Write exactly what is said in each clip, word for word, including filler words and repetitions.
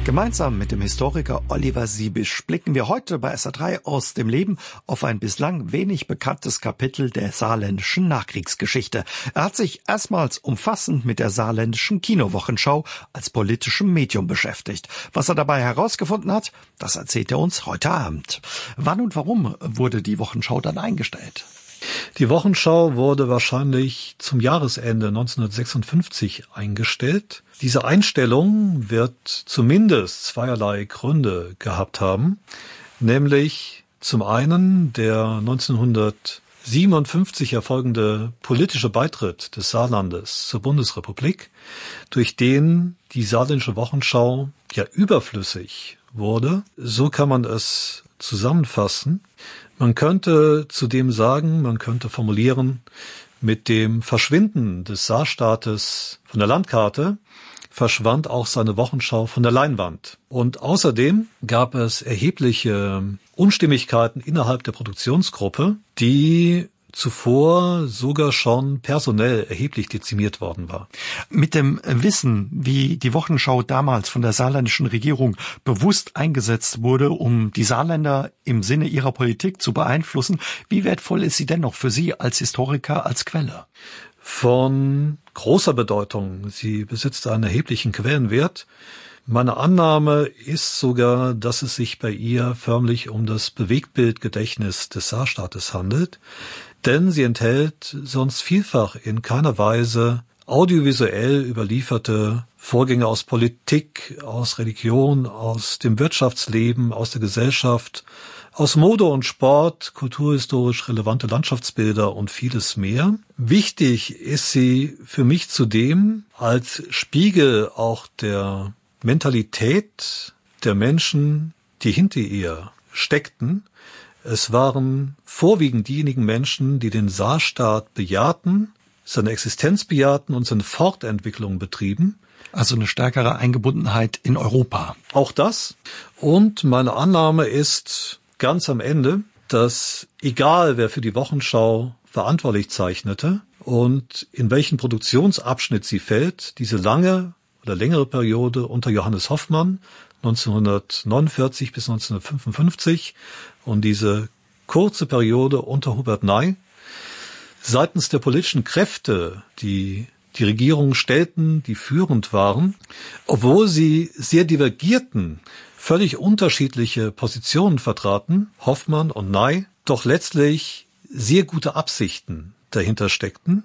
Gemeinsam mit dem Historiker Oliver Siebisch blicken wir heute bei S R drei aus dem Leben auf ein bislang wenig bekanntes Kapitel der saarländischen Nachkriegsgeschichte. Er hat sich erstmals umfassend mit der saarländischen Kinowochenschau als politischem Medium beschäftigt. Was er dabei herausgefunden hat, das erzählt er uns heute Abend. Wann und warum wurde die Wochenschau dann eingestellt? Die Wochenschau wurde wahrscheinlich zum Jahresende neunzehnhundertsechsundfünfzig eingestellt. Diese Einstellung wird zumindest zweierlei Gründe gehabt haben, nämlich zum einen der neunzehnhundertsiebenundfünfzig erfolgende politische Beitritt des Saarlandes zur Bundesrepublik, durch den die saarländische Wochenschau ja überflüssig wurde. So kann man es zusammenfassen. Man könnte zudem sagen, man könnte formulieren, mit dem Verschwinden des Saarstaates von der Landkarte verschwand auch seine Wochenschau von der Leinwand. Und außerdem gab es erhebliche Unstimmigkeiten innerhalb der Produktionsgruppe, die zuvor sogar schon personell erheblich dezimiert worden war. Mit dem Wissen, wie die Wochenschau damals von der saarländischen Regierung bewusst eingesetzt wurde, um die Saarländer im Sinne ihrer Politik zu beeinflussen, wie wertvoll ist sie dennoch für Sie als Historiker, als Quelle? Von großer Bedeutung. Sie besitzt einen erheblichen Quellenwert. Meine Annahme ist sogar, dass es sich bei ihr förmlich um das Bewegtbildgedächtnis des Saarstaates handelt, denn sie enthält sonst vielfach in keiner Weise audiovisuell überlieferte Vorgänge aus Politik, aus Religion, aus dem Wirtschaftsleben, aus der Gesellschaft, aus Mode und Sport, kulturhistorisch relevante Landschaftsbilder und vieles mehr. Wichtig ist sie für mich zudem als Spiegel auch der Mentalität der Menschen, die hinter ihr steckten. Es waren vorwiegend diejenigen Menschen, die den Saarstaat bejahten, seine Existenz bejahten und seine Fortentwicklung betrieben. Also eine stärkere Eingebundenheit in Europa. Auch das. Und meine Annahme ist ganz am Ende, dass egal wer für die Wochenschau verantwortlich zeichnete und in welchen Produktionsabschnitt sie fällt, diese lange oder längere Periode unter Johannes Hoffmann neunzehnhundertneunundvierzig bis neunzehnhundertfünfundfünfzig und diese kurze Periode unter Hubert Ney seitens der politischen Kräfte, die die Regierung stellten, die führend waren, obwohl sie sehr divergierten, völlig unterschiedliche Positionen vertraten, Hoffmann und Ney, doch letztlich sehr gute Absichten dahinter steckten,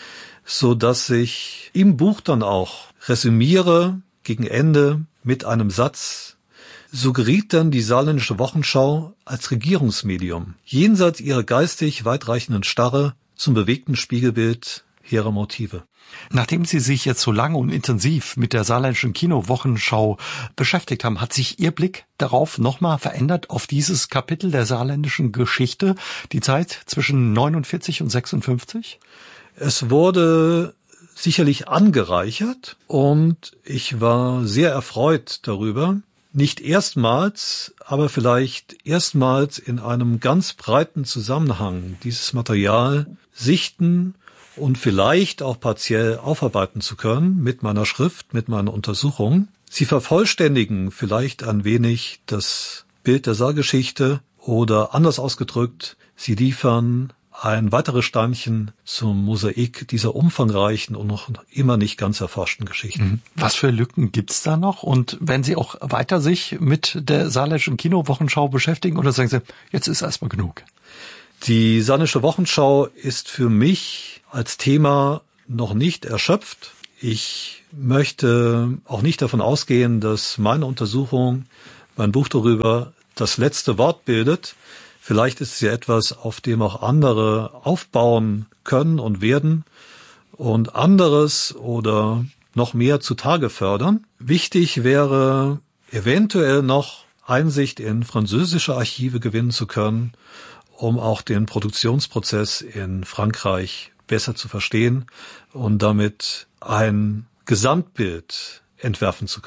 so dass ich im Buch dann auch resümiere gegen Ende mit einem Satz: So geriet dann die saarländische Wochenschau als Regierungsmedium jenseits ihrer geistig weitreichenden Starre zum bewegten Spiegelbild hehrer Motive. Nachdem Sie sich jetzt so lange und intensiv mit der saarländischen Kinowochenschau beschäftigt haben, hat sich Ihr Blick darauf nochmal verändert, auf dieses Kapitel der saarländischen Geschichte, die Zeit zwischen neunundvierzig und sechsundfünfzig? Es wurde sicherlich angereichert und ich war sehr erfreut darüber, nicht erstmals, aber vielleicht erstmals in einem ganz breiten Zusammenhang dieses Material sichten und vielleicht auch partiell aufarbeiten zu können mit meiner Schrift, mit meiner Untersuchung. Sie vervollständigen vielleicht ein wenig das Bild der Saargeschichte oder anders ausgedrückt, sie liefern ein weiteres Steinchen zum Mosaik dieser umfangreichen und noch immer nicht ganz erforschten Geschichten. Was für Lücken gibt's da noch? Und wenn Sie auch weiter sich mit der saarländischen Kinowochenschau beschäftigen, oder sagen Sie, jetzt ist erstmal genug? Die saarländische Wochenschau ist für mich als Thema noch nicht erschöpft. Ich möchte auch nicht davon ausgehen, dass meine Untersuchung, mein Buch darüber, das letzte Wort bildet. Vielleicht ist es ja etwas, auf dem auch andere aufbauen können und werden und anderes oder noch mehr zutage fördern. Wichtig wäre eventuell noch Einsicht in französische Archive gewinnen zu können, um auch den Produktionsprozess in Frankreich besser zu verstehen und damit ein Gesamtbild entwerfen zu können.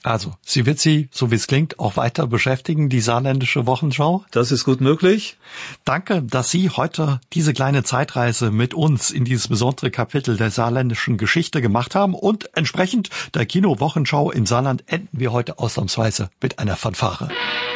Also, sie wird Sie, so wie es klingt, auch weiter beschäftigen, die saarländische Wochenschau? Das ist gut möglich. Danke, dass Sie heute diese kleine Zeitreise mit uns in dieses besondere Kapitel der saarländischen Geschichte gemacht haben. Und entsprechend der Kino-Wochenschau im Saarland enden wir heute ausnahmsweise mit einer Fanfare.